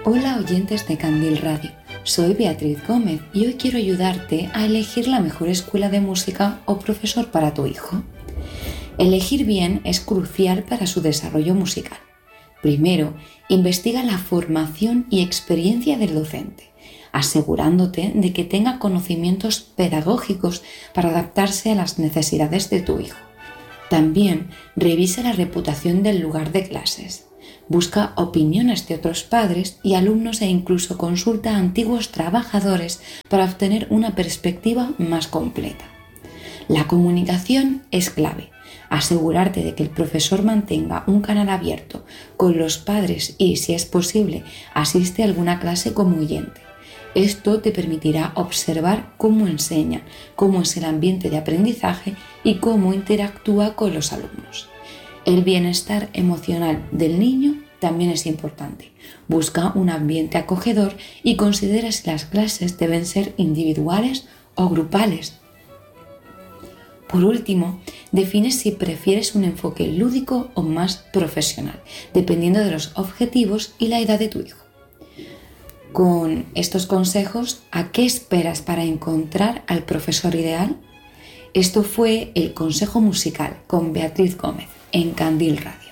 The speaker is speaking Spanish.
Hola oyentes de Candil Radio, soy Beatriz Gómez y hoy quiero ayudarte a elegir la mejor escuela de música o profesor para tu hijo. Elegir bien es crucial para su desarrollo musical. Primero, investiga la formación y experiencia del docente, asegurándote de que tenga conocimientos pedagógicos para adaptarse a las necesidades de tu hijo. También revisa la reputación del lugar de clases. Busca opiniones de otros padres y alumnos e incluso consulta a antiguos trabajadores para obtener una perspectiva más completa. La comunicación es clave. Asegurarte de que el profesor mantenga un canal abierto con los padres y, si es posible, asiste a alguna clase como oyente. Esto te permitirá observar cómo enseña, cómo es el ambiente de aprendizaje y cómo interactúa con los alumnos. El bienestar emocional del niño también es importante. Busca un ambiente acogedor y considera si las clases deben ser individuales o grupales. Por último, define si prefieres un enfoque lúdico o más profesional, dependiendo de los objetivos y la edad de tu hijo. Con estos consejos, ¿a qué esperas para encontrar al profesor ideal? Esto fue el Consejo Musical con Beatriz Gómez en Candil Radio.